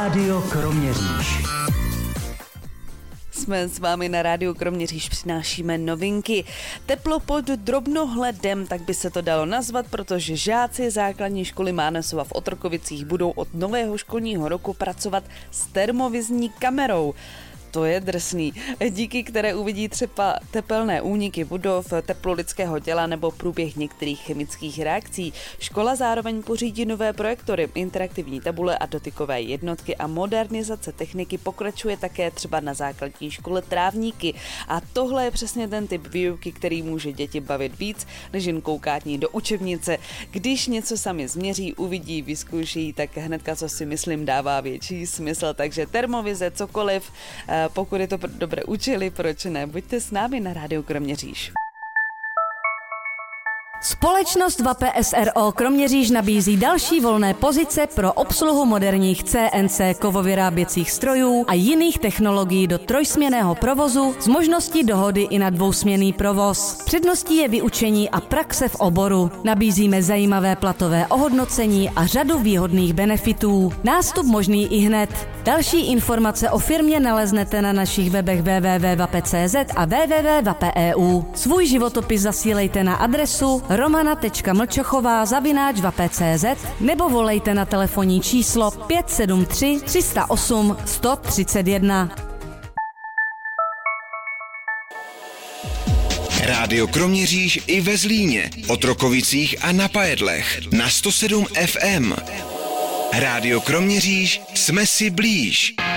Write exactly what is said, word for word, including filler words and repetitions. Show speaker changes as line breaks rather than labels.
Rádio Kroměříž.
Jsme s vámi na Rádiu Kroměříž, přinášíme novinky. Teplo pod drobnohledem, tak by se to dalo nazvat, protože žáci základní školy Mánesova v Otrokovicích budou od nového školního roku pracovat s termovizní kamerou. To je drsný, díky které uvidí třeba tepelné úniky budov, teplo lidského těla nebo průběh některých chemických reakcí. Škola zároveň pořídí nové projektory, interaktivní tabule a dotykové jednotky a modernizace techniky pokračuje také třeba na základní škole Trávníky. A tohle je přesně ten typ výuky, který může děti bavit víc, než jen koukání do učebnice. Když něco sami změří, uvidí, vyzkouší, tak hnedka, co si myslím, dává větší smysl. Takže termovize, cokoliv, pokud je to dobře učili, proč ne? Buďte s námi na Rádiu Kroměříž.
Společnost V A P S R O Kroměříž nabízí další volné pozice pro obsluhu moderních C N C kovovyráběcích strojů a jiných technologií do trojsměnného provozu s možností dohody i na dvousměnný provoz. Předností je vyučení a praxe v oboru. Nabízíme zajímavé platové ohodnocení a řadu výhodných benefitů. Nástup možný i hned. Další informace o firmě naleznete na našich webech w w w tečka v a p tečka c z a w w w tečka v a p tečka e u. Svůj životopis zasílejte na adresu romana tečka mlčochová zavináč v a p tečka c z nebo volejte na telefonní číslo pět sedm tři tři nula osm sto třicet jedna.
Rádio Kroměříž i ve Zlíně, Otrokovicích a na Pajedlech na sto sedm F M. Rádio Kroměříž, jsme si blíž.